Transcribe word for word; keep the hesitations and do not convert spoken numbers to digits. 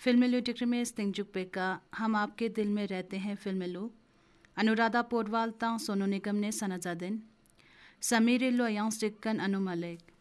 फिल्मिलु टिक्रिमे स्टिंगजुक पेका हम आपके दिल में रहते हैं फिल्मिलु अनुराधा पोडवाल ता सोनू निगम ने सनाजादिन समीर इल्लो यांस डिक्कन अनु मलिक